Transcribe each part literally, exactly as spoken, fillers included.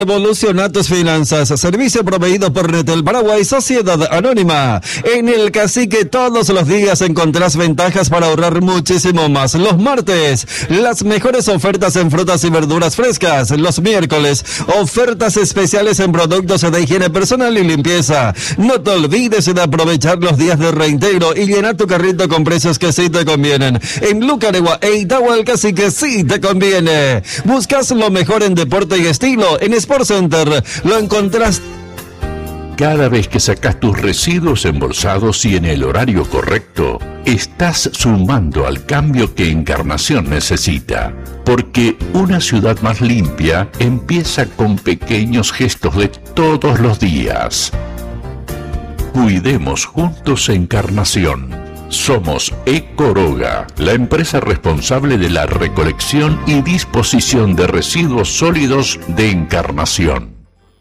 Evoluciona tus finanzas. Servicio proveído por Netel Paraguay, Sociedad Anónima. En el Cacique todos los días encontrás ventajas para ahorrar muchísimo más. Los martes, las mejores ofertas en frutas y verduras frescas. Los miércoles, ofertas especiales en productos de higiene personal y limpieza. No te olvides de aprovechar los días de reintegro y llenar tu carrito con precios que sí te convienen. En Lucaregua e Itagua el Cacique sí te conviene. Buscas lo mejor en deporte y estilo. En Sport Center lo encontrás. Cada vez que sacas tus residuos embolsados y en el horario correcto, estás sumando al cambio que Encarnación necesita. Porque una ciudad más limpia empieza con pequeños gestos de todos los días. Cuidemos juntos Encarnación. Somos Ecoroga, la empresa responsable de la recolección y disposición de residuos sólidos de Encarnación.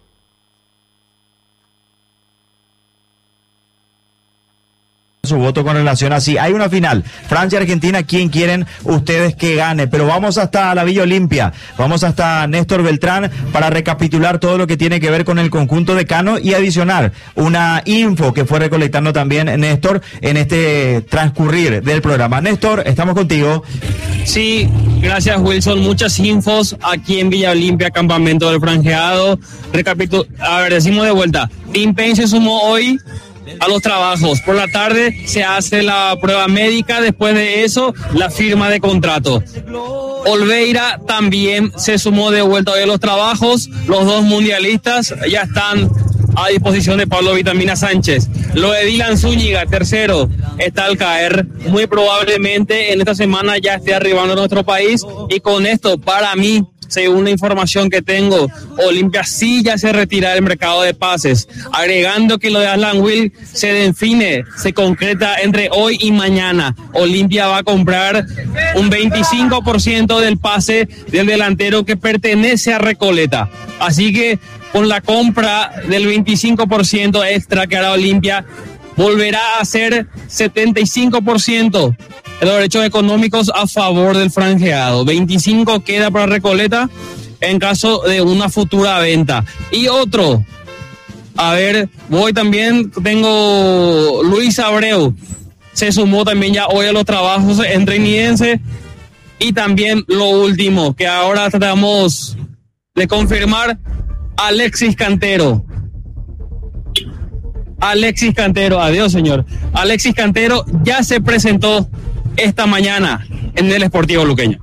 Su voto con relación a si hay una final Francia-Argentina, ¿quién quieren ustedes que gane? Pero vamos hasta la Villa Olimpia, vamos hasta Néstor Beltrán para recapitular todo lo que tiene que ver con el conjunto de Cano y adicionar una info que fue recolectando también Néstor en este transcurrir del programa. Néstor, estamos contigo. Sí, gracias Wilson, muchas infos aquí en Villa Olimpia, campamento del franjeado. Recapitul- a ver, decimos de vuelta, Tim Payne se sumó hoy a los trabajos. Por la tarde se hace la prueba médica, después de eso la firma de contrato. Olveira también se sumó de vuelta hoy a los trabajos. Los dos mundialistas ya están a disposición de Pablo Vitamina Sánchez. Lo de Dylan Zúñiga, tercero, está al caer. Muy probablemente en esta semana ya esté arribando a nuestro país, y con esto, para mí, según la información que tengo, Olimpia sí ya se retira del mercado de pases, agregando que lo de Alan Will se define, se concreta entre hoy y mañana. Olimpia va a comprar un veinticinco por ciento del pase del delantero que pertenece a Recoleta. Así que con la compra del veinticinco por ciento extra que hará Olimpia, volverá a ser setenta y cinco por ciento de los derechos económicos a favor del franjeado. veinticinco queda para Recoleta en caso de una futura venta. Y otro, a ver, voy también, tengo Luis Abreu, se sumó también ya hoy a los trabajos en Trinidense. Y también lo último, que ahora tratamos de confirmar, Alexis Cantero. Alexis Cantero, adiós señor. Alexis Cantero ya se presentó esta mañana en el Sportivo Luqueño.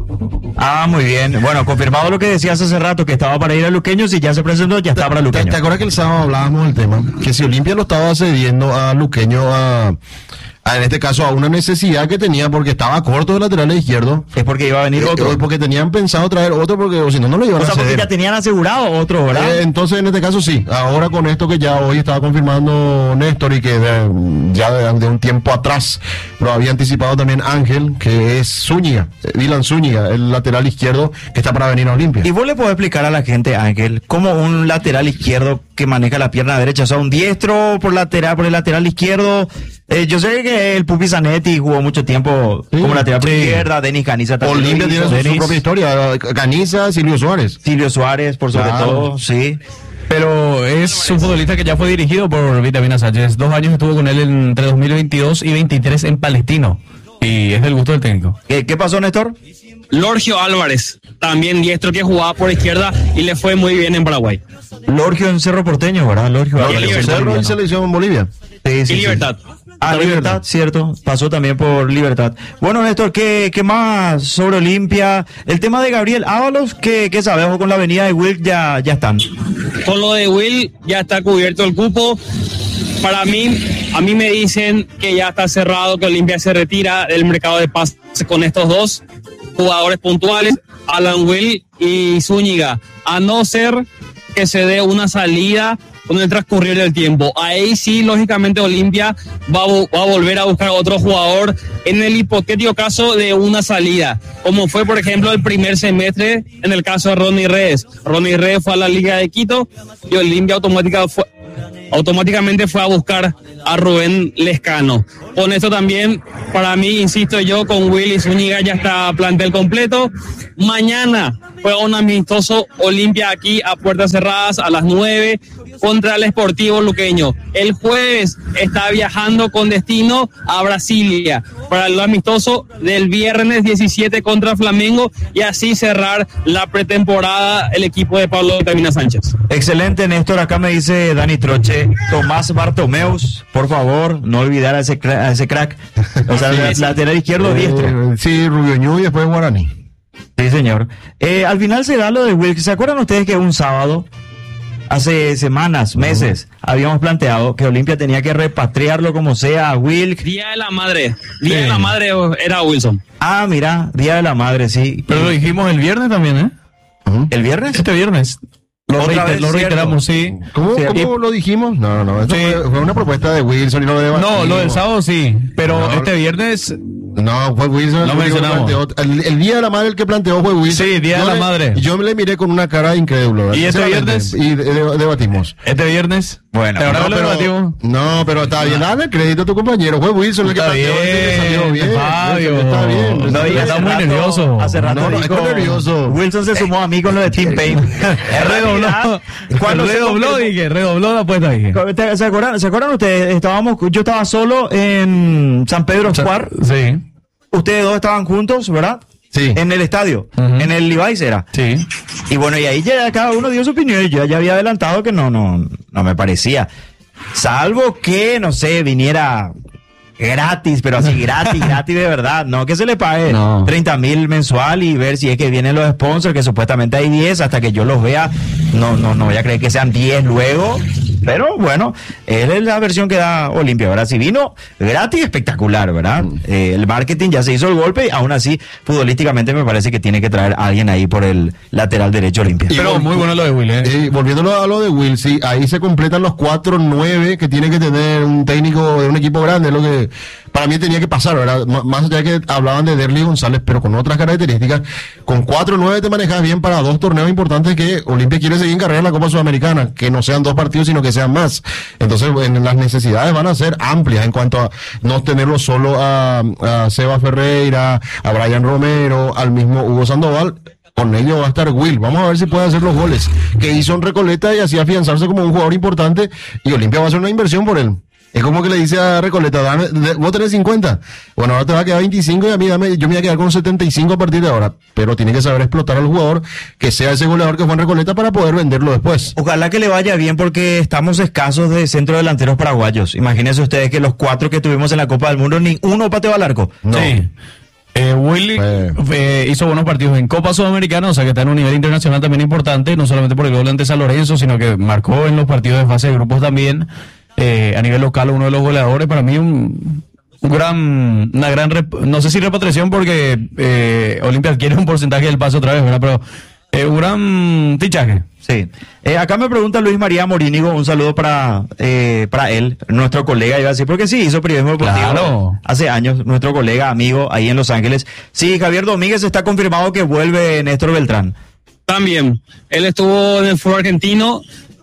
Ah, muy bien. Bueno, confirmado lo que decías hace rato, que estaba para ir a Luqueño, si ya se presentó, ya está para Luqueño. ¿Te, te acuerdas que el sábado hablábamos del tema? Que si Olimpia lo estaba cediendo a Luqueño a... en este caso a una necesidad que tenía porque estaba corto de lateral izquierdo, es porque iba a venir otro, porque tenían pensado traer otro, porque o si no no lo iban o sea, a ceder. porque ya tenían asegurado otro, ¿verdad? Eh, entonces en este caso sí, ahora con esto que ya hoy estaba confirmando Néstor y que de, ya de, de un tiempo atrás lo había anticipado también Ángel, que es Zúñiga, Dylan Zúñiga, el lateral izquierdo que está para venir a Olimpia. ¿Y vos le podés explicar a la gente, Ángel, cómo un lateral izquierdo que maneja la pierna derecha, o sea, un diestro por lateral, por el lateral izquierdo? Eh, yo sé que el Pupi Zanetti jugó mucho tiempo sí, como lateral por sí. izquierda, Denis Caniza también. Olimpia tiene su, su propia historia, Caniza, Silvio Suárez. Silvio Suárez, por sobre claro. todo, sí. Pero es un futbolista que ya fue dirigido por Vitamina Sánchez. Dos años estuvo con él entre dos mil veintidós y veintitrés en Palestino. Y es del gusto del técnico. ¿Qué, qué pasó, Néstor? Lorgio Álvarez, también diestro que jugaba por izquierda y le fue muy bien en Paraguay. Lorgio en Cerro Porteño, ¿verdad? Lorgio Álvarez. En Cerro en selección en Bolivia. Sí, sí, y Libertad. Sí. Ah, Libertad, cierto, pasó también por Libertad. Bueno, Néstor, ¿qué, qué más sobre Olimpia? El tema de Gabriel Ábalos, ¿qué, qué sabemos? Con la venida de Will ya, ya están. Con lo de Will ya está cubierto el cupo. Para mí, a mí me dicen que ya está cerrado, que Olimpia se retira del mercado de pases con estos dos jugadores puntuales, Alan Will y Zúñiga, a no ser que se dé una salida con el transcurrir del tiempo. Ahí sí, lógicamente, Olimpia va a, va a volver a buscar otro jugador en el hipotético caso de una salida, como fue, por ejemplo, el primer semestre en el caso de Ronnie Reyes. Ronnie Reyes fue a la Liga de Quito y Olimpia automáticamente fue, automáticamente fue a buscar a Rubén Lescano. Con esto también, para mí, insisto yo, con Willy Zúñiga ya está plantel completo. Mañana juega un amistoso Olimpia aquí a puertas cerradas a las nueve contra el Sportivo Luqueño. El jueves está viajando con destino a Brasilia para el amistoso del viernes diecisiete contra Flamengo y así cerrar la pretemporada el equipo de Pablo Vitamina Sánchez. Excelente, Néstor. Acá me dice Dani Troche, Tomás Bartomeus, por favor, no olvidar a ese, cra- a ese crack. O sea, Sí, la- sí. lateral izquierdo, diestro. Eh, sí, Rubio Ñu y después Guaraní. Sí, señor. Eh, al final se da lo de Wilk. ¿Se acuerdan ustedes que un sábado, hace semanas, meses, habíamos planteado que Olimpia tenía que repatriarlo como sea a Wilk? Día de la Madre. Día Sí. de la Madre era Wilson. Ah, mira, Día de la Madre, sí. Pero lo dijimos el viernes también, ¿eh? Ujú. ¿El viernes? Este viernes. Lo, Otra reiter- vez, lo reiteramos, sí. ¿Cómo, Sí, cómo y- lo dijimos? No, no, no. Esto Sí. fue, fue una propuesta de Wilson y lo de No, lo del sábado sí, pero No. este viernes No, fue Wilson. No el que mencionamos. planteó. El, el Día de la Madre el que planteó fue Wilson. Sí, Día de Yo la le- Madre. Yo me le miré con una cara incrédula. ¿Y este sinceramente. viernes? Y de- de- debatimos. Este viernes. Bueno, ahora no, lo pero, debatimos. no, pero está bien. Dale crédito a tu compañero. Fue Wilson el que Está planteó. el que le bien, salió bien. Fabio. Está bien. No, Está y bien. está muy Hace rato- nervioso. Hace rato No, no, dijo- está nervioso. Wilson se sumó a mí con lo de Team Pain. Redobló. Cuando se redobló, confirmó- dije, redobló la apuesta, dije. ¿Se acuerdan, ¿Se acuerdan ustedes? Estábamos, yo estaba solo en San Pedro Square. Sí, Ustedes dos estaban juntos, ¿verdad? Sí. En el estadio, Ujú. en el Levi's era. sí. Y bueno, y ahí ya cada uno dio su opinión. Yo ya había adelantado que no, no, no me parecía. Salvo que, no sé, viniera gratis, pero así gratis, gratis de verdad. No que se le pague No. treinta mil mensual y ver si es que vienen los sponsors, que supuestamente hay diez, hasta que yo los vea. No, no, no voy a creer que sean diez luego. Pero bueno, es la versión que da Olimpia, ¿verdad? Si vino gratis, espectacular, ¿verdad? Eh, el marketing ya se hizo el golpe y aún así, futbolísticamente me parece que tiene que traer a alguien ahí por el lateral derecho Olimpia. Y Pero vol- muy bueno lo de Will, ¿eh? Y volviéndolo a lo de Will, sí, ahí se completan los cuatro nueve que tiene que tener un técnico de un equipo grande, es lo que para mí tenía que pasar, ¿verdad? M- más allá de que hablaban de Derly González, pero con otras características, con cuatro nueve te manejas bien para dos torneos importantes que Olimpia quiere seguir en carrera en la Copa Sudamericana, que no sean dos partidos, sino que sean más. Entonces, bueno, las necesidades van a ser amplias en cuanto a no tenerlo solo a, a Seba Ferreira, a Brian Romero, al mismo Hugo Sandoval. Con ello va a estar Will. Vamos a ver si puede hacer los goles que hizo en Recoleta y así afianzarse como un jugador importante. Y Olimpia va a hacer una inversión por él. Es como que le dice a Recoleta, dame, de- vos tenés cincuenta. Bueno, ahora te va a quedar veinticinco y a mí dame, yo me voy a quedar con setenta y cinco a partir de ahora. Pero tiene que saber explotar al jugador, que sea ese goleador que fue en Recoleta para poder venderlo después. Ojalá que le vaya bien porque estamos escasos de centro delanteros paraguayos. Imagínense ustedes que los cuatro que tuvimos en la Copa del Mundo, ni uno pateó al arco. No. Sí. Eh, Willy Eh. eh, hizo buenos partidos en Copa Sudamericana, o sea que está en un nivel internacional también importante, no solamente por el gol ante San Lorenzo, sino que marcó en los partidos de fase de grupos también. Eh, a nivel local, uno de los goleadores, para mí un, un gran, una gran, rep- no sé si repatriación porque eh, Olimpia adquiere un porcentaje del pase otra vez, ¿verdad? Pero eh, un gran fichaje. Sí. Eh, acá me pregunta Luis María Morínigo, un saludo para eh, para él, nuestro colega, iba a decir, porque sí, hizo periodismo deportivo Claro. hace años, nuestro colega, amigo, ahí en Los Ángeles. Sí, Javier Domínguez está confirmado que vuelve Néstor Beltrán. También, él estuvo en el fútbol argentino,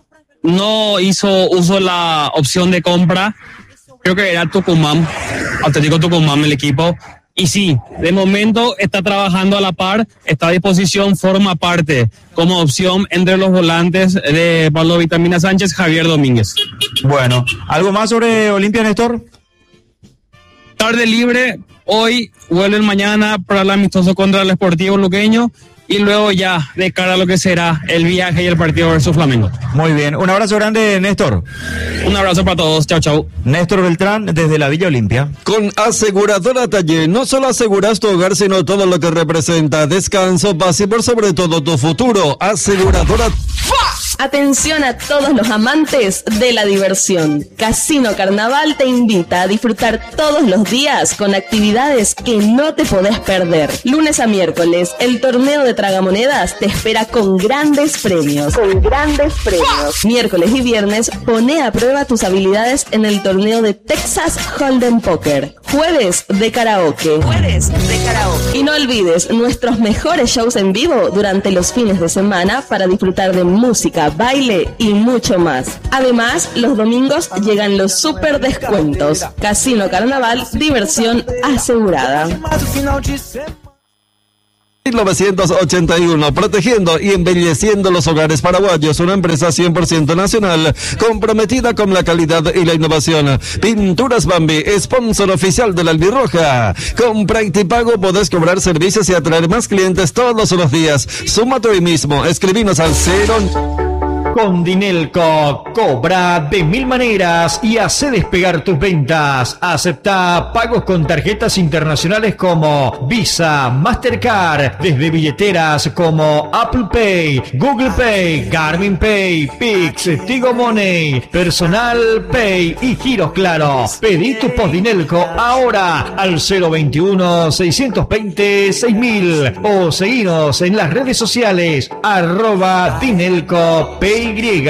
no hizo uso de la opción de compra, creo que era Tucumán, Atlético Tucumán el equipo, y sí, de momento está trabajando a la par, está a disposición, forma parte como opción entre los volantes de Pablo Vitamina Sánchez, Javier Domínguez. Bueno, ¿algo más sobre Olimpia, Néstor? Tarde libre, hoy vuelven mañana para el amistoso contra el Sportivo Luqueño y luego ya de cara a lo que será el viaje y el partido versus Flamengo. Muy bien, un abrazo grande, Néstor. Un abrazo para todos, chao, chao. Néstor Beltrán desde la Villa Olimpia. Con Aseguradora Taller no solo aseguras tu hogar, sino todo lo que representa descanso, paz y por sobre todo tu futuro. Aseguradora. Atención a todos los amantes de la diversión. Casino Carnaval te invita a disfrutar todos los días con actividades que no te podés perder. Lunes a miércoles, el torneo de tragamonedas te espera con grandes premios. Con grandes premios. Miércoles y viernes, pone a prueba tus habilidades en el torneo de Texas Hold'em Poker. Jueves de karaoke. Jueves de karaoke. Y no olvides nuestros mejores shows en vivo durante los fines de semana para disfrutar de música, baile y mucho más. Además, los domingos llegan los super descuentos. Casino Carnaval, diversión asegurada. mil novecientos ochenta y uno, protegiendo y embelleciendo los hogares paraguayos, una empresa cien por ciento nacional, comprometida con la calidad y la innovación. Pinturas Bambi, sponsor oficial de la Albirroja. Con Practipago podés cobrar servicios y atraer más clientes todos los días. Súmate hoy mismo, escribinos al cero... Con Dinelco, cobra de mil maneras y hace despegar tus ventas. Acepta pagos con tarjetas internacionales como Visa, Mastercard, desde billeteras como Apple Pay, Google Pay, Garmin Pay, Pix, Tigo Money, Personal Pay y giros Claro. Pedí tu post Dinelco ahora al cero veintiuno, seiscientos veinte, seis mil o seguinos en las redes sociales arroba Dinelco Pay. Y.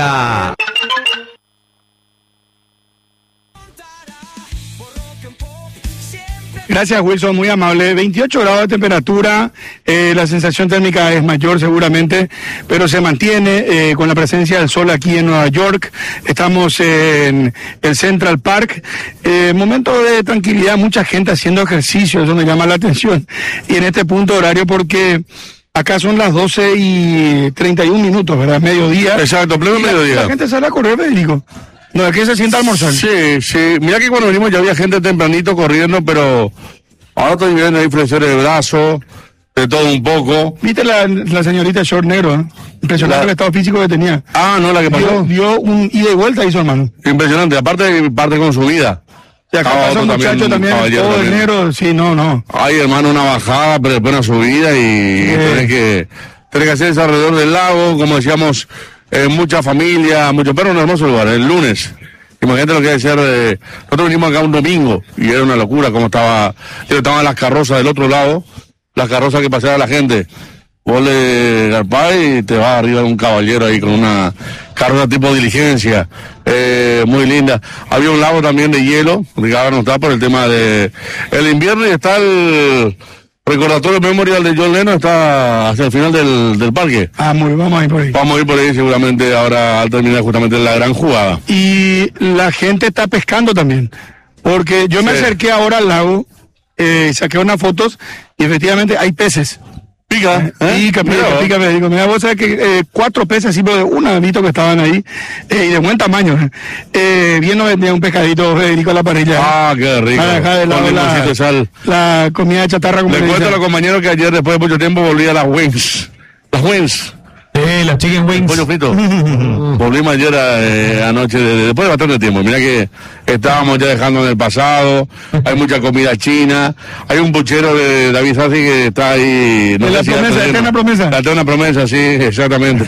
Gracias, Wilson, muy amable. veintiocho grados de temperatura, eh, la sensación térmica es mayor seguramente, pero se mantiene eh, con la presencia del sol aquí en Nueva York. Estamos en el Central Park. Eh, momento de tranquilidad, mucha gente haciendo ejercicio, eso me llama la atención. Y en este punto horario porque... acá son las doce y treinta y un minutos, ¿verdad? Mediodía. Exacto, pleno mediodía. La gente sale a correr, Federico. No, es que se sienta a almorzar. Sí, sí. Mira que cuando venimos ya había gente tempranito corriendo, pero ahora estoy viendo ahí flexiones de brazos, de todo un poco. ¿Viste la, la señorita short negro? ¿eh? Impresionante la... el estado físico que tenía. Ah, no, la que pasó. Dio, dio un ida y vuelta hizo, hermano. Impresionante, aparte parte con su vida. Y acá ah, pasa un muchacho también, también todo también. Enero, sí, no, no. Ay, hermano, una bajada, pero después una subida y sí. tenés que, tenés que hacer eso alrededor del lago, como decíamos, eh, mucha familia, mucho, pero un hermoso lugar, el lunes. Imagínate lo que debe ser, eh, nosotros vinimos acá un domingo y era una locura como estaba, estaban las carrozas del otro lado, las carrozas que paseaba la gente. Vos le garpás y te vas arriba de un caballero ahí con una carroza tipo diligencia, eh, muy linda. Había un lago también de hielo, que ahora no está por el tema de el invierno, y está el recordatorio memorial de John Lennon, está hacia el final del, del parque. Ah, muy bien, vamos a ir por ahí. Vamos a ir por ahí seguramente ahora al terminar justamente la gran jugada. Y la gente está pescando también, porque yo me sí. acerqué ahora al lago, eh, saqué unas fotos y efectivamente hay peces. Pica, ¿eh? Pica, pica, pica, pica, me digo, mira, vos sabés que eh, cuatro peces, así, pero de una visto que estaban ahí, eh, y de buen tamaño. Eh, bien nos vendía un pescadito, Federico, a la parrilla. Ah, qué rico. Para dejar de lado la, de sal. La comida chatarra. Como le cuento a los compañeros que ayer, después de mucho tiempo, volví a las wings. Las wings. Sí, las chicken wings. Pollo frito. Volvimos ayer eh, anoche, de, de, después de bastante tiempo. Mira que estábamos ya dejando en el pasado. Hay mucha comida china. Hay un puchero de David Sassi que está ahí. No la promesa, la eterna promesa. La eterna promesa, sí, exactamente.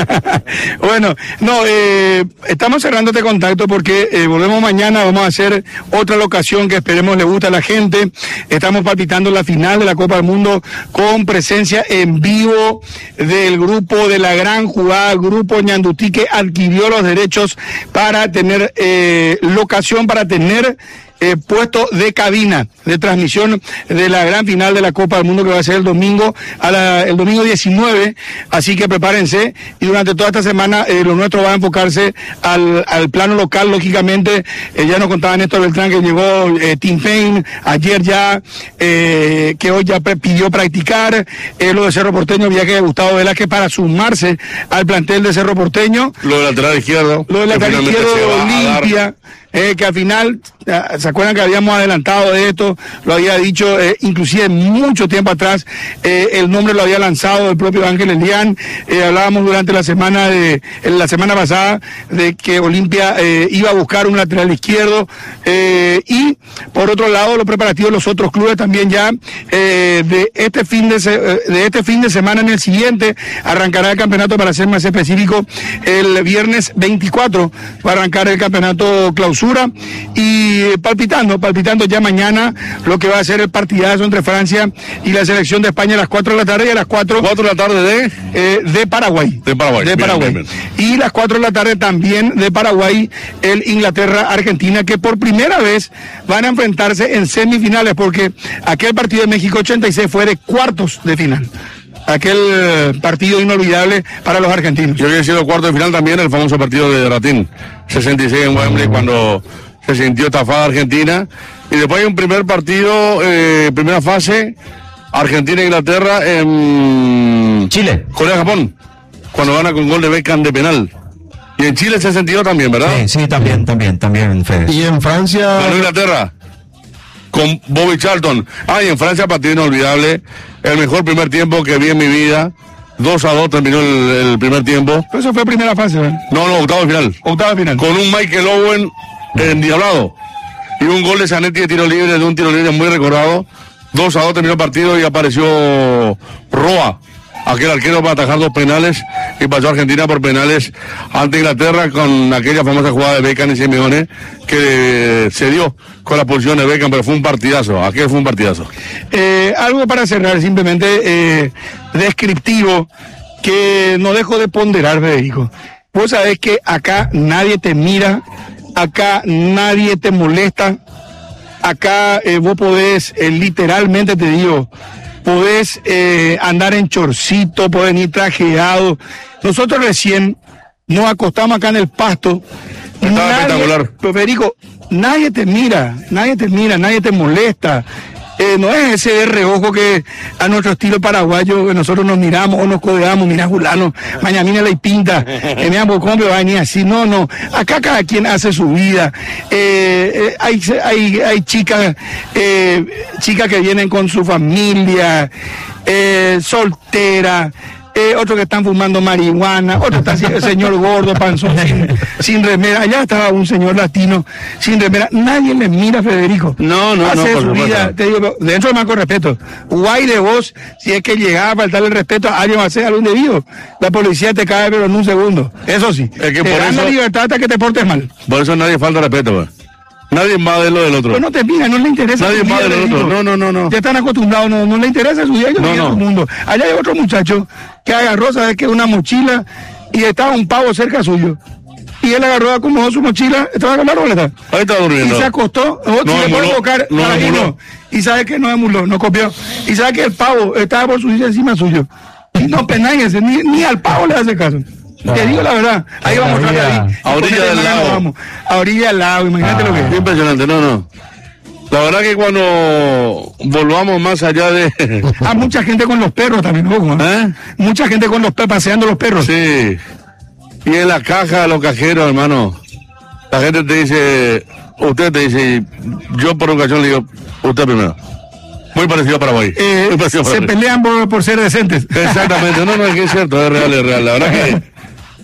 Bueno, no, eh, estamos cerrando este contacto porque eh, volvemos mañana. Vamos a hacer otra locación que esperemos le guste a la gente. Estamos palpitando la final de la Copa del Mundo con presencia en vivo del grupo de la gran jugada, Grupo Ñandutí, que adquirió los derechos para tener eh, locación, para tener eh, puesto de cabina de transmisión de la gran final de la Copa del Mundo, que va a ser el domingo, a la, el domingo diecinueve, así que prepárense, y durante toda esta semana eh, lo nuestro va a enfocarse al, al plano local, lógicamente. Eh, ya nos contaba Néstor Beltrán que llegó eh, Tim Payne ayer ya, eh, que hoy ya pidió practicar, eh, lo de Cerro Porteño, viaje de Gustavo Velázquez para sumarse al plantel de Cerro Porteño. Lo del lateral izquierdo. Lo del lateral izquierdo limpia. Eh, que al final, ¿se acuerdan que habíamos adelantado de esto? Lo había dicho, eh, inclusive mucho tiempo atrás, eh, el nombre lo había lanzado el propio Ángel Elián. Eh, hablábamos durante la semana de, la semana pasada, de que Olimpia eh, iba a buscar un lateral izquierdo, eh, y por otro lado los preparativos de los otros clubes también ya, eh, de este fin de, se, de este fin de semana en el siguiente, arrancará el campeonato, para ser más específico, el viernes veinticuatro, va a arrancar el campeonato clausura. Y palpitando, palpitando ya mañana lo que va a ser el partidazo entre Francia y la selección de España a las cuatro de la tarde, y a las cuatro de la tarde de eh, de Paraguay. De Paraguay. De Paraguay. Bien, bien, bien. Y las cuatro de la tarde también de Paraguay, el Inglaterra-Argentina, que por primera vez van a enfrentarse en semifinales, porque aquel partido de México ochenta y seis fue de cuartos de final. aquel partido inolvidable para los argentinos. Yo había sido el cuarto de final también, el famoso partido de Ratín, sesenta y seis en Wembley, cuando se sintió estafada Argentina. Y después hay un primer partido, eh, primera fase, Argentina-Inglaterra en Chile. Corea-Japón, cuando gana con gol de Beckham de penal. Y en Chile sesenta y dos también, ¿verdad? Sí, sí, también, también, también, Fede. Y en Francia... Ganó Inglaterra con Bobby Charlton. Ah, y en Francia, partido inolvidable, el mejor primer tiempo que vi en mi vida. dos a dos terminó el, el primer tiempo. Pero eso fue primera fase, ¿verdad? No, no, octavo de final. Octavo de final. Con un Michael Owen endiablado. Y un gol de Zanetti de tiro libre, de un tiro libre muy recordado. dos a dos terminó el partido y apareció Roa, aquel arquero para atajar dos penales, y pasó a Argentina por penales ante Inglaterra con aquella famosa jugada de Beckham y Simeone que se dio con la posición de Beckham, pero fue un partidazo, aquel fue un partidazo. Eh, algo para cerrar, simplemente eh, descriptivo, que no dejo de ponderar, Federico. Vos sabés que acá nadie te mira, acá nadie te molesta, acá eh, vos podés, eh, literalmente te digo, podés eh, andar en chorcito, podés ir trajeado. Nosotros recién nos acostamos acá en el pasto. Estaba espectacular. Pero Federico, nadie te mira, nadie te mira, nadie te molesta. Eh, no es ese de reojo que a nuestro estilo paraguayo que nosotros nos miramos o nos codeamos, mira Julano, mañana mira la pinta, eh, mira Bocombe va a venir así, no, no, acá cada quien hace su vida, eh, eh, hay, hay, hay chicas, eh, chicas que vienen con su familia, eh, soltera, Eh, otros que están fumando marihuana, otro está así, el señor gordo, panzón, sin, sin remera. Allá estaba un señor latino sin remera. Nadie le mira, Federico. No, no, Hace no, por su supuesto. vida, te digo, dentro de más con respeto. Guay de vos, si es que llegaba a faltarle el respeto a alguien va a hacer algo indebido. La policía te cae, pero en un segundo. Eso sí. Es que te por dan la eso- libertad hasta que te portes mal. Por eso nadie falta respeto, pues. Nadie invade lo del otro. Pues no te mira, no le interesa. Nadie tu vida, más del Federico. otro. No, no, no, no. Ya están acostumbrados, no, no le interesa su vida, ellos No, viven no. su mundo. Allá hay otro muchacho que agarró, ¿sabes qué? Una mochila y estaba un pavo cerca suyo. Y él agarró, acomodó su mochila, estaba con la roleta. Ahí estaba durmiendo. Y se acostó, o No si le puede emuló, invocar, no para emuló. irlo. Y sabe que no emuló, no copió. Y sabe que el pavo estaba por subirse encima suyo. Y no penáguense, ni, ni al pavo le hace caso. Te digo la verdad, ahí vamos a orilla- David. a orilla del lago. Vamos. A orilla del lago, imagínate lo que Qué es. impresionante, no, no. La verdad que cuando volvamos más allá de... Ah, mucha gente con los perros también, ojo, ¿eh? ¿Eh? Mucha gente con los perros, paseando los perros. Sí. Y en la caja de los cajeros, hermano, la gente te dice, usted te dice, yo por ocasión le digo, usted primero. Muy parecido a Paraguay. Eh, Muy parecido a se Paraguay. pelean por, por ser decentes. Exactamente, no, no, es que es cierto, es real, es real. La verdad que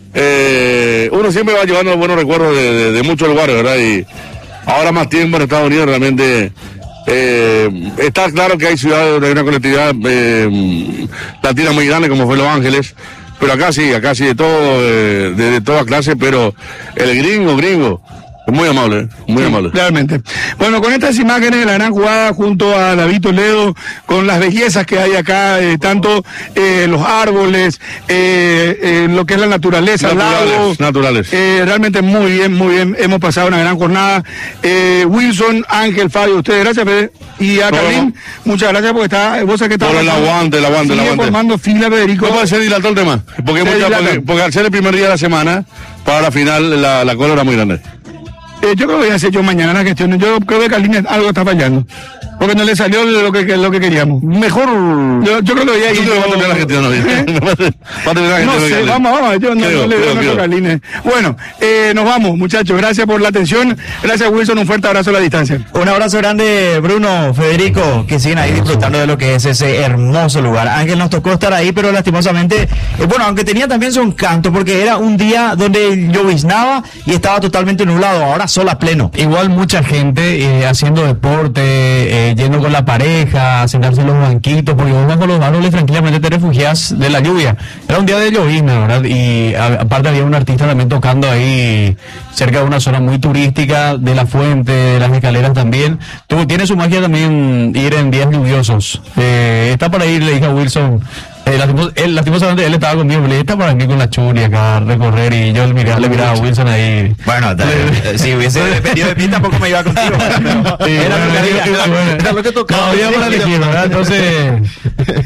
eh, uno siempre va llevando buenos recuerdos de, de- de muchos lugares, ¿verdad? Y ahora más tiempo en Estados Unidos realmente eh, está claro que hay ciudades donde hay una colectividad eh, latina muy grande como fue Los Ángeles, pero acá sí, acá sí de todo, eh, de, de toda clase, pero el gringo, gringo, es muy amable, ¿eh? Muy amable. Realmente. Bueno, con estas imágenes de la gran jugada junto a David Toledo, con las bellezas que hay acá, eh, tanto eh, los árboles, eh, eh, lo que es la naturaleza, Naturales, lagos. naturales. Eh, realmente muy bien, muy bien. Hemos pasado una gran jornada. Eh, Wilson, Ángel, Fabio, ustedes, gracias, Fede. Y a No, Carlín, no. muchas gracias porque está, vos sabés que está Por el aguante, el aguante, el sigue aguante. formando fila, Federico. ¿Cómo se dilató el tema? Porque, Se mucha- dilata. porque, porque al ser el primer día de la semana, para la final la, la cola era muy grande. Eh, yo creo que voy a hacer yo mañana la gestión. Yo creo que Carlín algo está fallando. Porque no le salió lo que, lo que queríamos. Mejor. Yo, yo creo que voy a ir. Yo creo que va a terminar la gestión, ¿no? Va a terminar la No gestión. sé, Carlín. vamos, vamos, yo no, Creo, no le veo creo, mucho creo. Carlín. Bueno, eh, nos vamos, muchachos. Gracias por la atención. Gracias, Wilson. Un fuerte abrazo a la distancia. Un abrazo grande, Bruno, Federico, que siguen ahí disfrutando de lo que es ese hermoso lugar. Ángel, nos tocó estar ahí, pero lastimosamente, eh, bueno, aunque tenía también su encanto, porque era un día donde lloviznaba y estaba totalmente nublado, ahora sol a pleno. Igual mucha gente eh, haciendo deporte, eh, yendo con la pareja, sentarse en los banquitos, porque vos bajo los árboles tranquilamente te refugias de la lluvia. Era un día de llovizna, ¿verdad? Y a- aparte había un artista también tocando ahí cerca de una zona muy turística, de la fuente, de las escaleras también. Tuvo, tiene su magia también ir en días lluviosos. Eh, está para ir, le dije a Wilson. Eh, lastimos- él, lastimosamente él estaba conmigo, le dije, está para aquí con la churi acá a recorrer, y yo le miraba, le miraba a Wilson ahí. Bueno, eh, si hubiese dependido de mí tampoco me iba contigo. Pero Sí, era, bueno, lo que sí, había, sí, era- bueno. era lo que tocaba. No, había para elegir, ¿verdad? Entonces,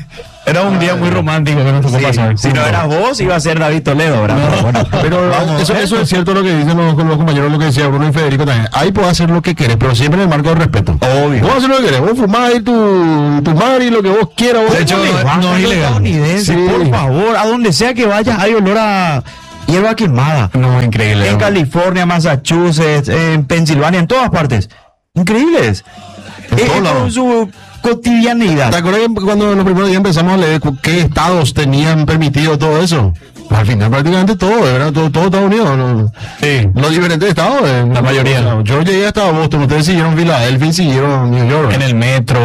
Era un día muy romántico que nos tocó Sí, pasar. si no eras vos, iba a ser David Toledo, ¿verdad? Pero bueno, Pero vamos, eso, ¿eh? eso es cierto lo que dicen los, los compañeros, lo que decía Bruno y Federico también. Ahí puedes hacer lo que quieres, pero siempre en el marco del respeto. Obvio. Vos hacer lo que querés, vos fumás ahí tu, tu mari, lo que vos quieras. Vos De hecho, vos- no- no es ilegal. Estadounidense, Sí. por favor, a donde sea que vayas hay olor a hierba quemada. No, increíble. En California, Massachusetts, en Pensilvania, en todas partes. Increíbles. En Es, todos es lados. como su cotidianidad. ¿Te acuerdas que cuando en los primeros días empezamos a leer cu- qué estados tenían permitido todo eso? Al final prácticamente todo, ¿verdad? Todo, todo Estados Unidos. ¿No? Sí. Los diferentes estados. eh, La mayoría. o sea, yo llegué hasta Boston, ustedes siguieron Filadelfia y siguieron New York. En el metro,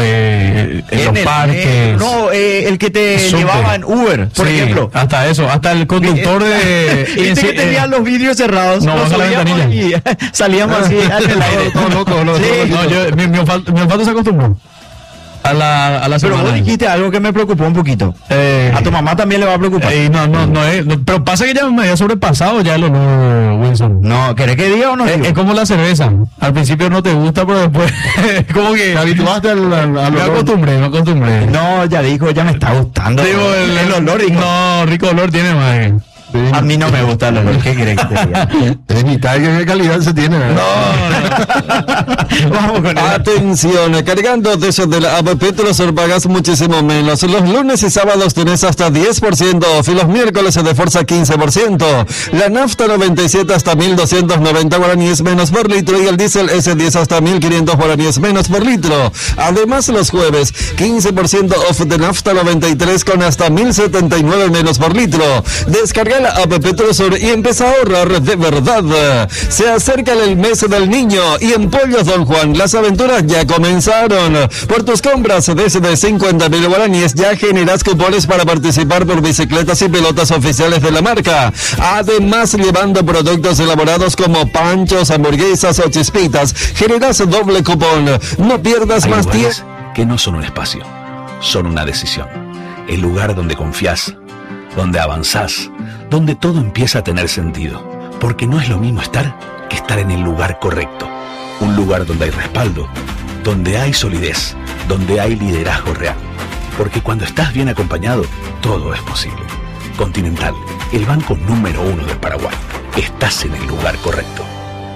eh, en, los el- parques. eh, no, eh, el que te Subte. llevaba en Uber, por Sí, ejemplo. hasta eso, hasta el conductor de... Viste que eh, tenían los vidrios cerrados. no, nos baja la subíamos ventanilla. y salíamos así al el aire. Todo loco, todo loco. Sí. No, yo, mi, mi, olfato, mi olfato se acostumbró a la, a la Pero semana. vos dijiste algo que me preocupó un poquito. Eh, A tu mamá también le va a preocupar. eh, no, no, no, es, no, pero pasa que ya me había sobrepasado ya el olor, Wilson. No, ¿querés que diga o no? Es, digo? es como la cerveza. Al principio no te gusta, pero después como que ¿Te habituaste al, al, al me olor? acostumbré, me acostumbré. No, ya dijo, ya me está gustando. Digo, el, el olor, dijo. No, rico olor tiene más. eh. Sí. A mí no me gusta el olor. ¿Qué querés que te diga? Es mitad de qué calidad se tiene, ¿verdad? Vamos con el... Atención, cargando desde de la app Petrosur pagas muchísimo menos. Los lunes y sábados tenés hasta diez por ciento off y los miércoles de fuerza quince por ciento. La nafta noventa y siete hasta mil doscientos noventa guaraníes menos por litro y el diésel ese diez hasta mil quinientos guaraníes menos por litro. Además, los jueves quince por ciento off de nafta noventa y tres con hasta mil setenta y nueve menos por litro. Descarga la app Petrosur y empieza a ahorrar de verdad. Se acerca el mes del niño y en Pollos Don Juan las aventuras ya comenzaron. Por tus compras desde cincuenta mil guaraníes ya generas cupones para participar por bicicletas y pelotas oficiales de la marca. Además, llevando productos elaborados como panchos, hamburguesas o chispitas, generas doble cupón. No pierdas Hay más tiempo. lugares que no son un espacio, son una decisión. El lugar donde confías, donde avanzás, donde todo empieza a tener sentido. Porque no es lo mismo estar que estar en el lugar correcto. Un lugar donde hay respaldo, donde hay solidez, donde hay liderazgo real. Porque cuando estás bien acompañado, todo es posible. Continental, el banco número uno del Paraguay. Estás en el lugar correcto.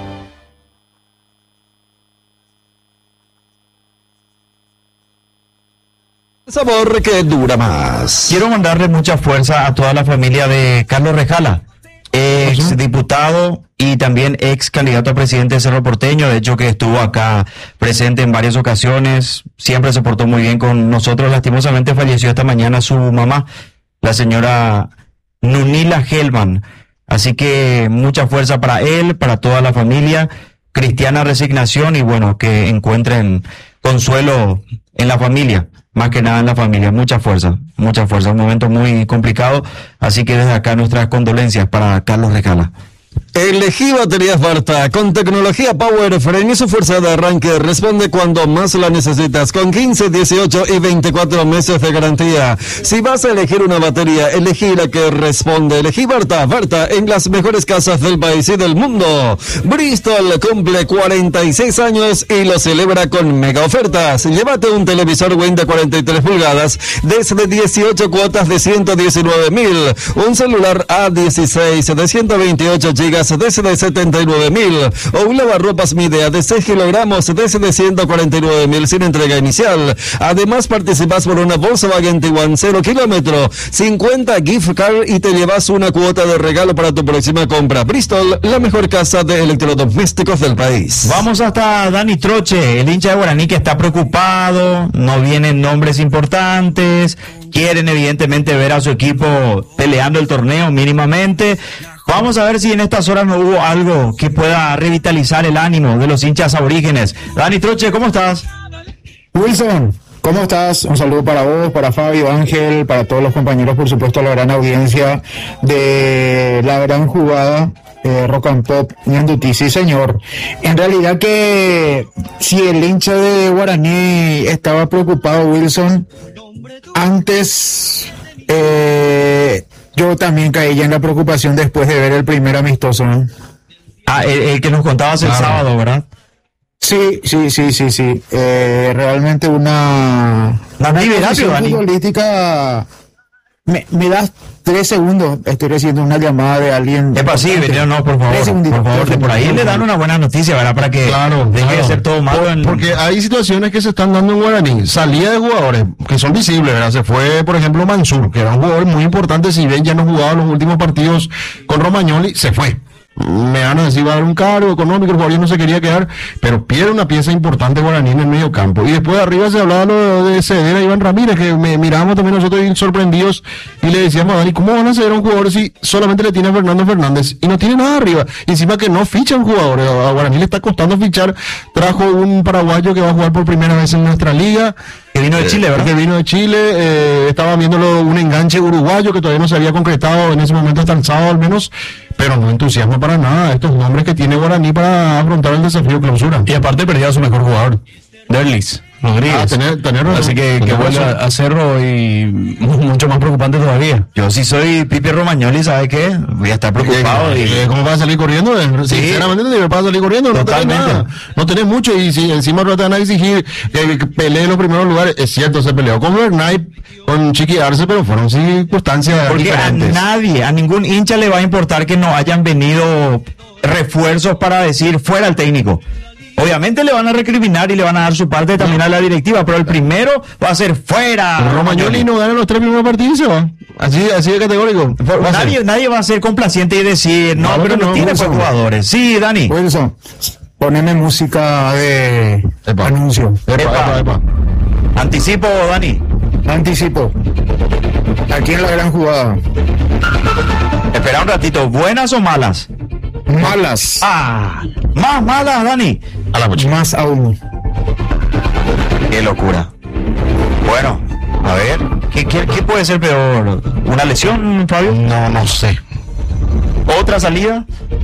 Sabor que dura más. Quiero mandarle mucha fuerza a toda la familia de Carlos Rejala, ex diputado y también ex candidato a presidente de Cerro Porteño. De hecho, que estuvo acá presente en varias ocasiones, siempre se portó muy bien con nosotros. Lastimosamente falleció esta mañana su mamá, la señora Nunila Helman. Así que mucha fuerza para él, para toda la familia, cristiana resignación y bueno, que encuentren consuelo en la familia. Más que nada en la familia, mucha fuerza, mucha fuerza, un momento muy complicado, así que desde acá nuestras condolencias para Carlos Rejala. Elegí baterías Varta con tecnología Power Frame y su fuerza de arranque responde cuando más la necesitas con quince, dieciocho y veinticuatro meses de garantía. Si vas a elegir una batería, elegí la que responde. Elegí Varta, Varta en las mejores casas del país y del mundo. Bristol cumple cuarenta y seis años y lo celebra con mega ofertas. Llévate un televisor Win de cuarenta y tres pulgadas desde dieciocho cuotas de ciento diecinueve mil, un celular A dieciséis de ciento veintiocho gigas desde setenta y nueve mil o un lavarropas Midea de seis kilogramos desde ciento cuarenta y nueve mil sin entrega inicial. Además participas por una Volkswagen Tiguan cero kilómetro, cincuenta gift card y te llevas una cuota de regalo para tu próxima compra. Bristol, la mejor casa de electrodomésticos del país. Vamos hasta Dani Troche, el hincha de Guaraní que está preocupado, no vienen nombres importantes, quieren evidentemente ver a su equipo peleando el torneo mínimamente. Vamos a ver si en estas horas no hubo algo que pueda revitalizar el ánimo de los hinchas aborígenes. Dani Troche, ¿cómo estás? Wilson, ¿cómo estás? Un saludo para vos, para Fabio, Ángel, para todos los compañeros, por supuesto, la gran audiencia de la gran jugada eh, Rock and Pop Ñandutí. Sí, señor. En realidad que si el hincha de Guaraní estaba preocupado, Wilson, antes... Eh, yo también caí ya en la preocupación después de ver el primer amistoso, ¿no? Ah, el, el que nos contabas el Claro. sábado, ¿verdad? Sí, sí, sí, sí, sí. Eh, realmente una, La una liberación, posición Dani. futbolística. Me, me das tres segundos. Estoy recibiendo una llamada de alguien. Es pasible, no, no, por favor. Tres segunditos, Por favor, tres por ahí segundos. le dan una buena noticia, ¿verdad? Para que Claro, deje claro. de ser todo malo. En... Porque hay situaciones que se están dando en Guaraní. Salida de jugadores que son visibles, ¿verdad? Se fue, por ejemplo, Mansur, que era un jugador muy importante. Si bien ya no jugaba los últimos partidos con Romagnoli, se fue. Me van a decir, va a dar un cargo económico, el jugador ya no se quería quedar, pero pierde una pieza importante Guaraní en el medio campo. Y después de arriba se hablaba lo de ceder a Iván Ramírez, que me mirábamos también nosotros bien sorprendidos y le decíamos a Dani, ¿cómo van a ceder a un jugador si solamente le tiene a Fernando Fernández y no tiene nada arriba? Y encima que no ficha un jugador, a Guaraní le está costando fichar. Trajo un paraguayo que va a jugar por primera vez en nuestra liga, Que vino de Chile, ¿verdad? que vino de Chile. Eh, estaba viéndolo un enganche uruguayo que todavía no se había concretado en ese momento, hasta el sábado al menos, pero no entusiasma para nada estos nombres que tiene Guaraní para afrontar el desafío clausura. Y aparte perdió a su mejor jugador, Derlis Rodríguez. Ah, tener- tener razón. Así que, que Tener vuelva razón. a Cerro y mucho más preocupante todavía. Yo sí soy Pipi Romagnoli, ¿sabe qué? Voy a estar preocupado. Eh, Y... eh, ¿Cómo va a salir corriendo? Eh, Sí. Sinceramente, no va a salir corriendo. No tenés Totalmente. nada. No tenés mucho. Y si encima te van a exigir que, que pelee los primeros lugares, es cierto, se peleó con Bernay, con Chiqui Arce, pero fueron circunstancias Porque a diferentes. nadie, a ningún hincha le va a importar que no hayan venido refuerzos para decir fuera el técnico. Obviamente le van a recriminar y le van a dar su parte también a la directiva, pero el primero va a ser fuera. Romagnoli no gana los tres primeros partidos y se va. Así, así de categórico. Por- Va a ser. nadie, nadie va a ser complaciente y decir, no, No, pero no, no, tiene Wilson. pues jugadores. Sí, Dani. Wilson, poneme música de Epa. anuncio. Epa, epa, epa. Anticipo, Dani. Anticipo. Aquí en la gran jugada. Espera un ratito, ¿buenas o malas? Malas. Ah, más malas, Dani. A la coche. Más aún. Qué locura. Bueno, a ver, ¿qué, qué, qué puede ser peor? ¿Una lesión, Fabio? No, no sé. ¿Otra salida?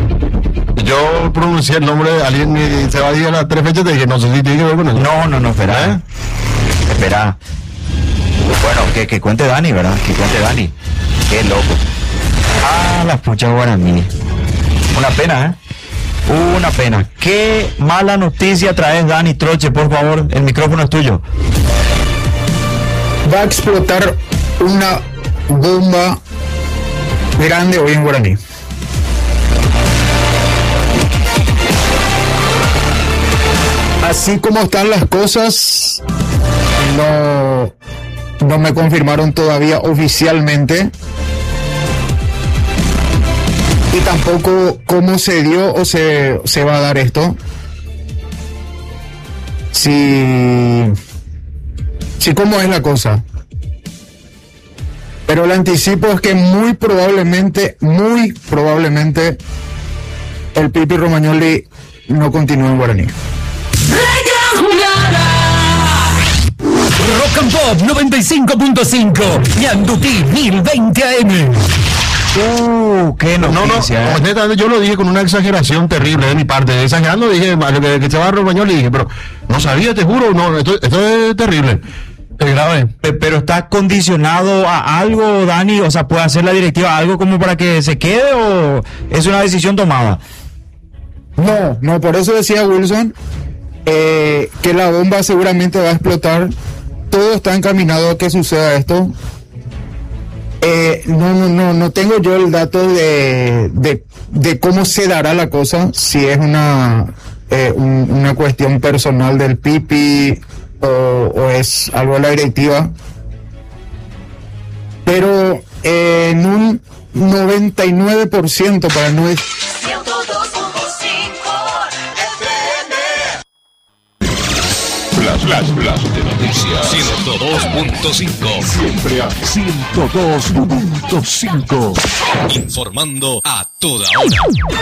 Yo pronuncié el nombre de alguien y se va a decir a las tres fechas, te dije, no sé si tiene que ver con eso. No, no, no, espera. ¿Eh? Espera. Bueno, que, que cuente Dani, ¿verdad? Que cuente Dani. Qué loco. Ah, las puchas Guaraní. Una pena, ¿eh? Una pena. Qué mala noticia traes, Dani Troche, por favor. El micrófono es tuyo. Va a explotar una bomba grande hoy en Guaraní. Así como están las cosas, no, no me confirmaron todavía oficialmente. Y tampoco cómo se dio o se, se va a dar esto. Si, si cómo es la cosa. Pero el anticipo es que muy probablemente, muy probablemente, el Pipi Romagnoli no continúa en Guaraní. Rock and Pop noventa y cinco punto cinco y Anduti mil veinte A M. Uh, qué No, no, noticia. no, ¿eh? honestamente yo lo dije con una exageración terrible de mi parte. Exagerando dije a lo que, que se va a Romagnoli, dije, pero no sabía, te juro, no, esto, esto es terrible. Es grave. Pe- Pero está condicionado a algo, Dani, o sea, puede hacer la directiva algo como para que se quede o es una decisión tomada. No, no, por eso decía Wilson eh, que la bomba seguramente va a explotar. Todo está encaminado a que suceda esto. Eh, no, no, no, no tengo yo el dato de, de, de cómo se dará la cosa, si es una, eh, un- una cuestión personal del Pipi o, o es algo de la directiva. Pero eh, en un noventa y nueve por ciento, para no decir Flash, flash, flash de noticias. ciento dos punto cinco. Siempre a ciento dos punto cinco. Informando a toda hora.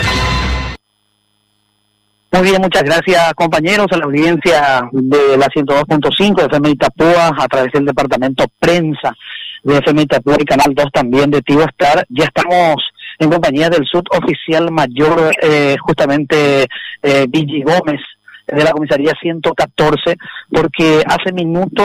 Muy bien, muchas gracias compañeros, a la audiencia de la ciento dos punto cinco de F M Itapúa, a través del departamento prensa de F M Itapúa y Canal dos también de Tigo Star. Ya estamos en compañía del suboficial mayor, eh, justamente eh, Vigi Gómez, de la comisaría ciento catorce, porque hace minutos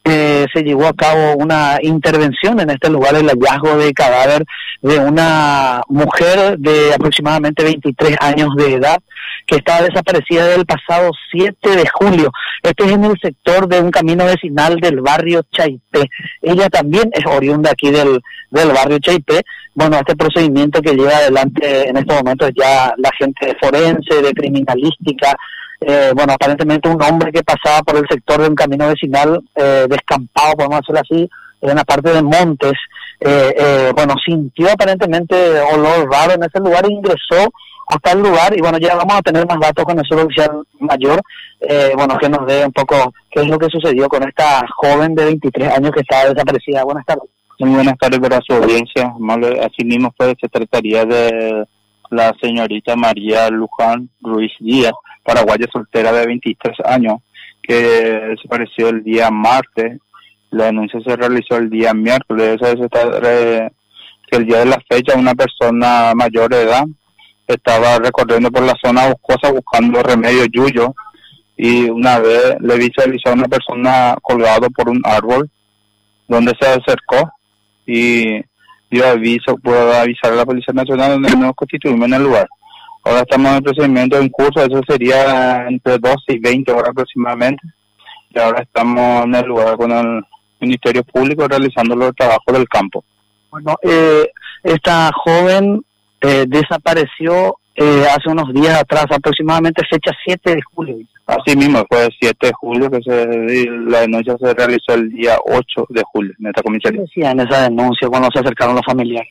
eh, se llevó a cabo una intervención en este lugar, el hallazgo de cadáver de una mujer de aproximadamente veintitrés años de edad que estaba desaparecida desde el pasado siete de julio. Este es en el sector de un camino vecinal del barrio Chaipé. Ella también es oriunda aquí del, del barrio Chaipé. Bueno, este procedimiento que lleva adelante en estos momentos ya la gente de forense, de criminalística. Eh, bueno, aparentemente un hombre que pasaba por el sector de un camino vecinal eh, descampado, podemos decirlo así, en la parte de montes, eh, eh, bueno, sintió aparentemente olor raro en ese lugar e ingresó hasta el lugar, y bueno, ya vamos a tener más datos con el suboficial mayor, eh, bueno, que nos dé un poco qué es lo que sucedió con esta joven de veintitrés años que estaba desaparecida. Buenas tardes. Muy buenas tardes para su audiencia. Así mismo pues se trataría de la señorita María Luján Ruiz Díaz, paraguaya soltera de veintitrés años, que desapareció el día martes. La denuncia se realizó el día miércoles. Eso se está, re, que el día de la fecha una persona mayor de edad estaba recorriendo por la zona boscosa buscando remedio yuyo, y una vez le visualizó a una persona colgado por un árbol, donde se acercó y dio aviso, pudo avisar a la Policía Nacional, donde nos constituimos en el lugar. Ahora estamos en el procedimiento en curso, eso sería entre doce y veinte horas aproximadamente, y ahora estamos en el lugar con el Ministerio Público realizando los trabajos del campo. Bueno, eh, esta joven eh, desapareció eh, hace unos días atrás, aproximadamente fecha siete de julio. Así mismo, fue el siete de julio que se, la denuncia se realizó el día ocho de julio en esta comisaría. ¿Qué decía en esa denuncia cuando se acercaron los familiares?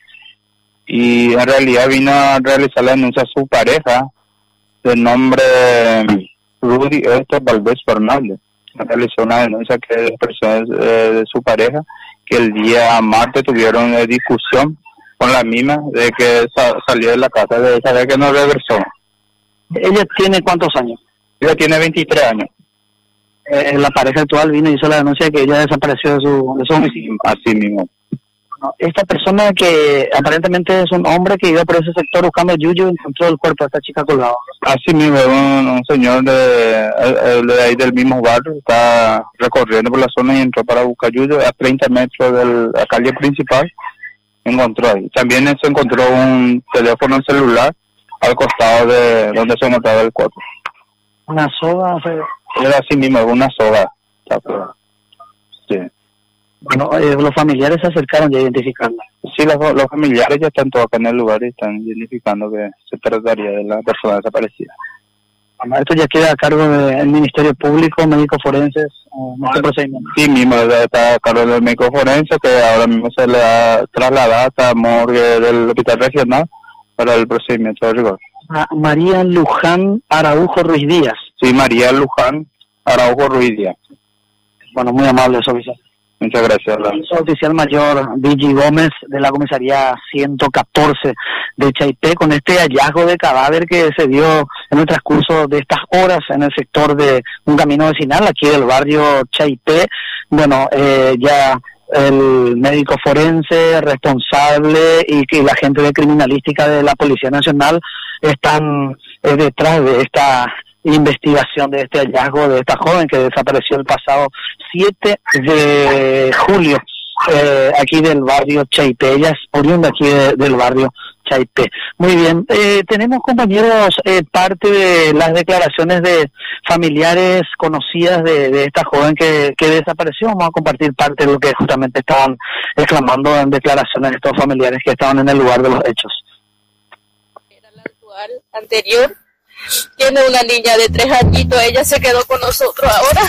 Y en realidad vino a realizar la denuncia a su pareja, de nombre Rudy Esther Valdés Fernández. Realizó una denuncia que expresó de, de su pareja, que el día martes tuvieron eh, discusión con la misma, de que sa salió de la casa, de saber que no regresó. ¿Ella tiene cuántos años? Ella tiene veintitrés años. Eh, la pareja actual vino y hizo la denuncia de que ella desapareció de su, de su domicilio. Así mismo. No, esta persona que aparentemente es un hombre que iba por ese sector buscando yuyo, encontró el cuerpo de esta chica colgado. Así mismo, un, un señor de, de ahí del mismo barrio está recorriendo por la zona y entró para buscar yuyo a treinta metros de la calle principal. Encontró ahí. También se encontró un teléfono celular al costado de donde se encontraba el cuerpo. ¿Una soga? Era así mismo, una soga. Sí. Bueno, eh, los familiares se acercaron ya a identificarla. Sí, los, los familiares ya están todos acá en el lugar y están identificando que se trataría de la persona desaparecida. Bueno, esto ya queda a cargo del Ministerio Público, médicos forenses, en este procedimiento. Sí, mismo está a cargo del médico forense, que ahora mismo se le ha trasladado hasta morgue del hospital regional para el procedimiento de rigor. A María Luján Araujo Ruiz Díaz. Sí, María Luján Araujo Ruiz Díaz. Bueno, muy amable eso, oficial. Muchas gracias. El oficial mayor Vigi Gómez de la comisaría ciento catorce de Chaipé, con este hallazgo de cadáver que se dio en el transcurso de estas horas en el sector de un camino vecinal aquí del barrio Chaipé. Bueno, eh, ya el médico forense responsable y que la gente de criminalística de la Policía Nacional están eh, detrás de esta investigación, de este hallazgo de esta joven que desapareció el pasado siete de julio eh, aquí del barrio Chaipé. Ella es oriunda aquí de, del barrio Chaipé. Muy bien, eh, tenemos, compañeros, eh, parte de las declaraciones de familiares conocidas de, de esta joven que, que desapareció. Vamos a compartir parte de lo que justamente estaban exclamando en declaraciones de estos familiares que estaban en el lugar de los hechos. Era la actual, anterior. Tiene una niña de tres añitos, ella se quedó con nosotros ahora.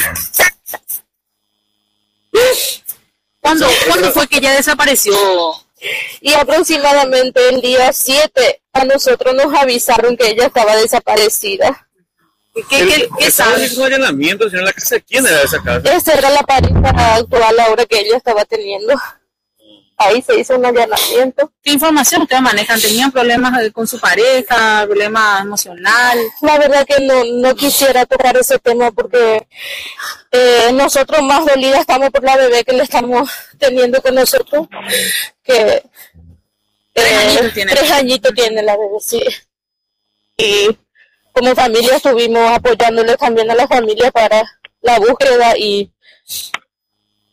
¿Cuándo, ¿Cuándo fue que ella desapareció? Y aproximadamente el día siete a nosotros nos avisaron que ella estaba desaparecida. ¿Qué, qué, qué sabe? ¿Es un allanamiento, señor? ¿La casa de quién era esa casa? Esa era la pareja actual ahora que ella estaba teniendo. Ahí se hizo un allanamiento. ¿Qué información ustedes manejan? ¿Tenían problemas con su pareja, problemas emocional? La verdad que no, no quisiera tocar ese tema porque eh, nosotros más dolidas estamos por la bebé que le estamos teniendo con nosotros. Que ¿Tres eh, añitos tiene? Tres añitos tiene la bebé, sí. Y como familia estuvimos apoyándole también a la familia para la búsqueda y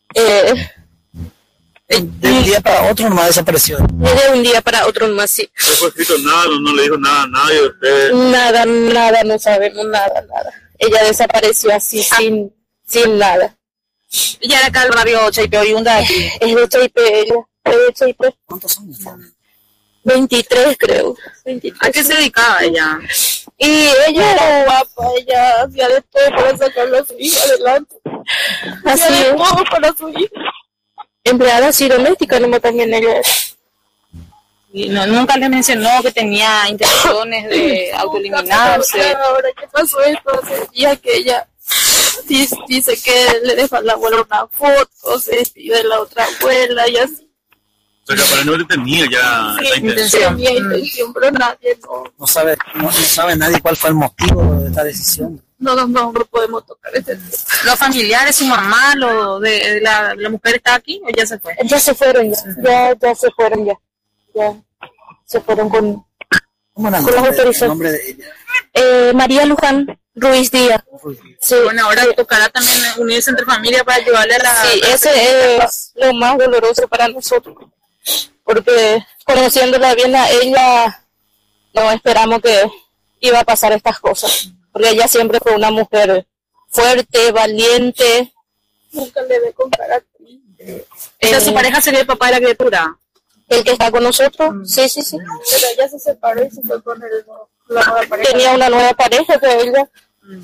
Eh, de un día para otro nomás desapareció. De un día para otro nomás, sí. No fue escrito nada, no, no le dijo nada a nadie de ustedes. Nada, nada, no sabemos nada, nada. Ella desapareció así, ah. sin, sin nada. Ella era acá del barrio Chaipe, oriunda de aquí. Es de Chaipe, ella. Es de Chaipe. ¿Cuántos años? veintitrés, creo. veintitrés. ¿A qué se dedicaba ella? Y ella era guapa, ella hacía de todo para sacarlo a su hija adelante. Así de todo para su hija. Empleada así doméstica, nomás también ella era. Y no, nunca le mencionó que tenía intenciones de autoeliminarse. Ahora, ¿qué pasó esto? Hace días que ella dice, dice que le deja a la abuela una foto, se despide de la otra abuela y así. O sea, que aparentemente tenía ya Sí, esa intención. tenía intención, pero nadie no. No sabe, no, no sabe nadie cuál fue el motivo de esta decisión. No, no, no, no podemos tocar ese tema. ¿Los familiares, su mamá, lo de, de la, la mujer está aquí o ya se fue? Ya se fueron, ya, ya, ya se fueron, ya. Ya se fueron con, ¿Cómo era el con las nombre, el autorizaciones. nombre de ella? Eh, María Luján Ruiz Díaz. Sí, bueno, ahora tocará también unirse entre familia para ayudarle a la... Sí, ese es lo más doloroso para nosotros. Porque conociéndola bien a ella, no esperamos que iba a pasar estas cosas. Porque ella siempre fue una mujer fuerte, valiente. Nunca le ve con cara triste. ¿Esa Eh, su pareja sería el papá de la criatura? El que está con nosotros, mm. sí, sí, sí. Pero ella se separó y se fue con el, la nueva pareja. Tenía una nueva pareja que ella. Mm.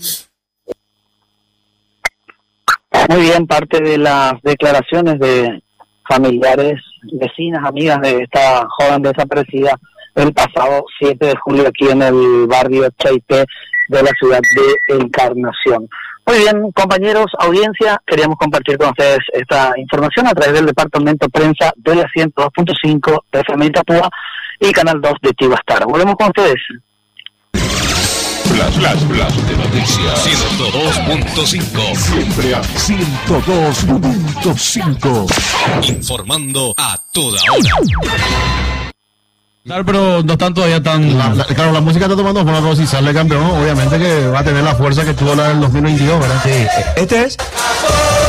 Muy bien, parte de las declaraciones de familiares, vecinas, amigas de esta joven desaparecida el pasado siete de julio aquí en el barrio Chaipe de la ciudad de Encarnación. Muy bien, compañeros, audiencia, queríamos compartir con ustedes esta información a través del departamento prensa de la ciento dos punto cinco de F M Itapúa y Canal dos de Tigo Star. Volvemos con ustedes. Flash, flash, flash de noticias. ciento dos punto cinco. Siempre a ciento dos punto cinco. Informando a toda hora. Claro, pero no están todavía tan... La, la, claro, la música está tomando forma, si sale campeón, obviamente que va a tener la fuerza que tuvo la del dos mil veintidós, ¿verdad? Sí, este es...